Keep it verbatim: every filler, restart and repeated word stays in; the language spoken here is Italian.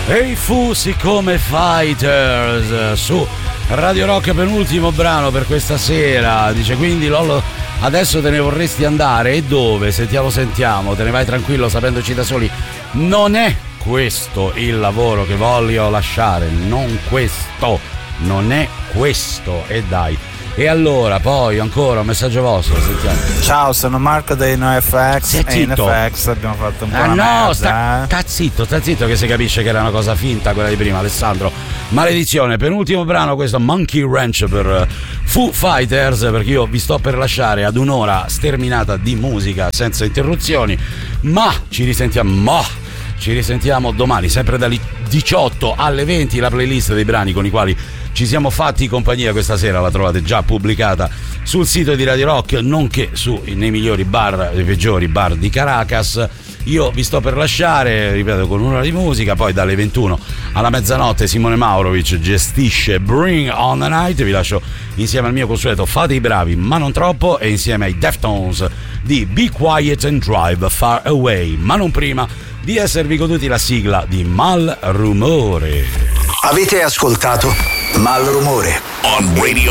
E i Fu, siccome Fighters su Radio Rock, penultimo brano per questa sera. Dice quindi Lollo, adesso te ne vorresti andare? E dove? Sentiamo, sentiamo, te ne vai tranquillo sapendoci da soli. Non è questo il lavoro che voglio lasciare, non questo, non è questo. E dai. E allora, poi ancora un messaggio vostro, sentiamo. Ciao, sono Marco dei NoFX e in F X abbiamo fatto un po' ah, una no, merda, sta, eh? sta zitto, sta zitto che si capisce che era una cosa finta quella di prima, Alessandro. Maledizione, penultimo brano, questo Monkey Ranch per Foo Fighters, perché io vi sto per lasciare ad un'ora sterminata di musica senza interruzioni, ma ci risentiamo, ma ci risentiamo domani, sempre dalle diciotto alle venti, la playlist dei brani con i quali ci siamo fatti compagnia questa sera la trovate già pubblicata sul sito di Radio Rock, nonché su nei migliori bar, nei peggiori bar di Caracas. Io vi sto per lasciare, ripeto, con un'ora di musica, poi dalle ventuno alla mezzanotte Simone Maurovic gestisce Bring on the Night. Vi lascio insieme al mio consueto Fate i bravi ma non troppo, e insieme ai Deftones di Be Quiet and Drive Far Away, ma non prima di esservi goduti la sigla di Mal Rumore. Avete ascoltato Mal Rumore on Radio